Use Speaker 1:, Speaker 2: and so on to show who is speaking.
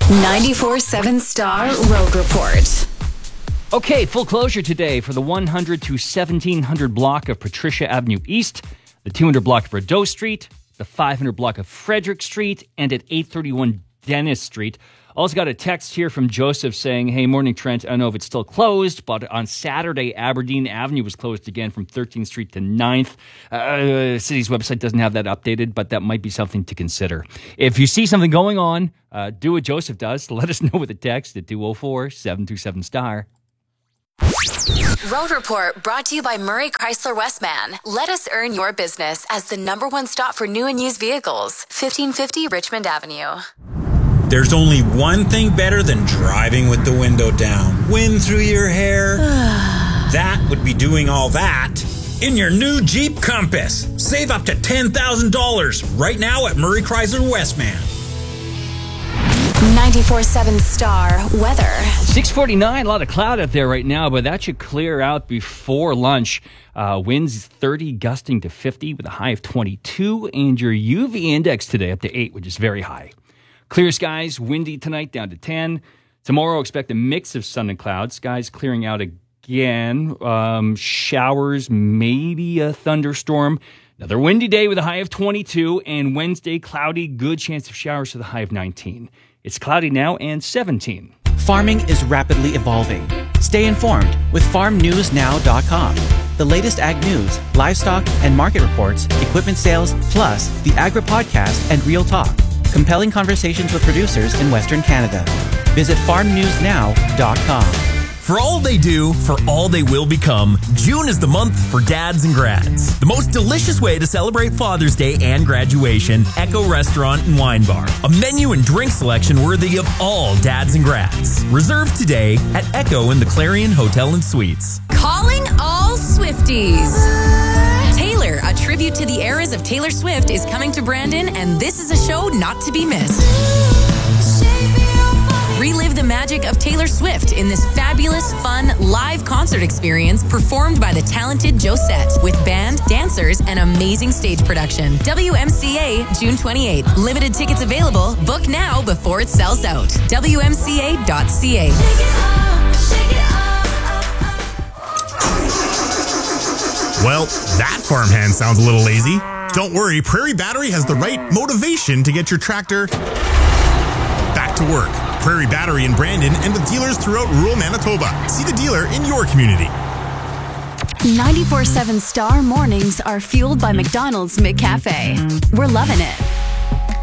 Speaker 1: 94.7 Star Road Report.
Speaker 2: Okay, full closure today for the 100 to 1700 block of Patricia Avenue East, the 200 block of Rideau Street, the 500 block of Frederick Street, and at 831 Dennis Street. Also got a text here from Joseph saying, hey, morning, Trent. I don't know if it's still closed, but on Saturday, Aberdeen Avenue was closed again from 13th Street to 9th. The city's website doesn't have that updated, but that might be something to consider. If you see something going on, do what Joseph does. Let us know with a text at 204-727-STAR.
Speaker 1: Road Report brought to you by Murray Chrysler Westman. Let us earn your business as the #1 stop for new and used vehicles. 1550 Richmond Avenue.
Speaker 3: There's only one thing better than driving with the window down. Wind through your hair. That would be doing all that in your new Jeep Compass. Save up to $10,000 right now at Murray Chrysler Westman.
Speaker 1: 94.7 Star Weather.
Speaker 2: 6:49, a lot of cloud out there right now, but that should clear out before lunch. Winds 30, gusting to 50 with a high of 22, and your UV index today up to 8, which is very high. Clear skies, windy tonight down to 10. Tomorrow, expect a mix of sun and clouds. Skies clearing out again. Showers, maybe a thunderstorm. Another windy day with a high of 22. And Wednesday, cloudy, good chance of showers with a high of 19. It's cloudy now and 17.
Speaker 4: Farming is rapidly evolving. Stay informed with farmnewsnow.com. The latest ag news, livestock and market reports, equipment sales, plus the Agri Podcast and Real Talk. Compelling conversations with producers in Western Canada. Visit farmnewsnow.com.
Speaker 5: For all they do, for all they will become, June is the month for dads and grads. The most delicious way to celebrate Father's Day and graduation, Echo Restaurant and Wine Bar. A menu and drink selection worthy of all dads and grads. Reserve today at Echo in the Clarion Hotel and Suites.
Speaker 1: Calling all Swifties. Taylor, a tribute to the eras of Taylor Swift, is coming to Brandon, and this is a show not to be missed. Relive the magic of Taylor Swift in this fabulous, fun, live concert experience performed by the talented Josette with band, dancers, and amazing stage production. WMCA, June 28th. Limited tickets available. Book now before it sells out. WMCA.ca.
Speaker 6: Well, that farmhand sounds a little lazy. Don't worry, Prairie Battery has the right motivation to get your tractor back to work. Prairie Battery in Brandon and with dealers throughout rural Manitoba. See the dealer in your community.
Speaker 1: 94.7 Star mornings are fueled by McDonald's McCafe. We're loving it.